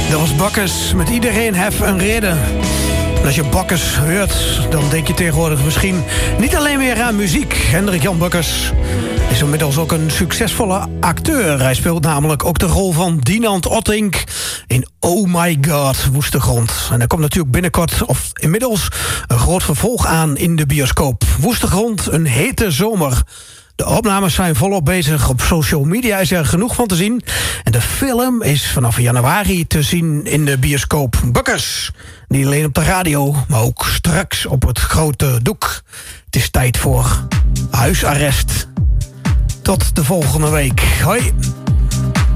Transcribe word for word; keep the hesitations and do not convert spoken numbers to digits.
Dat was Bakkes met Iedereen heeft een reden. En als je Bakkes hoort, dan denk je tegenwoordig misschien niet alleen meer aan muziek. Hendrik Jan Bakkes is inmiddels ook een succesvolle acteur. Hij speelt namelijk ook de rol van Dinant Ottink in Oh My God, Woeste Grond. En er komt natuurlijk binnenkort, of inmiddels, een groot vervolg aan in de bioscoop. Woeste Grond, een hete zomer. De opnames zijn volop bezig. Op social media is er genoeg van te zien. En de film is vanaf januari te zien in de bioscoop. Bakkes, niet alleen op de radio, maar ook straks op het grote doek. Het is tijd voor huisarrest. Tot de volgende week. Hoi.